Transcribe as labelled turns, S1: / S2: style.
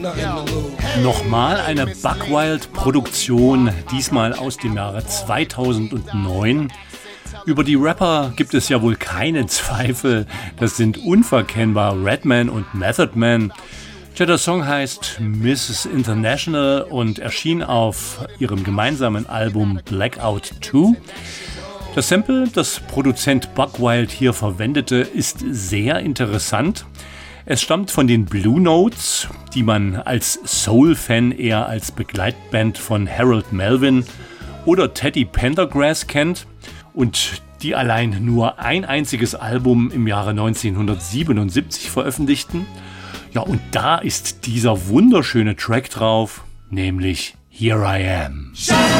S1: Nochmal eine Buckwild-Produktion, diesmal aus dem Jahre 2009. Über die Rapper gibt es ja wohl keinen Zweifel. Das sind unverkennbar Redman und Method Man. Der Song heißt Mrs. International und erschien auf ihrem gemeinsamen Album Blackout 2. Das Sample, das Produzent Buckwild hier verwendete, ist sehr interessant. Es stammt von den Blue Notes, die man als Soul-Fan eher als Begleitband von Harold Melvin oder Teddy Pendergrass kennt und die allein nur ein einziges Album im Jahre 1977 veröffentlichten. Ja, und da ist dieser wunderschöne Track drauf, nämlich Here I Am.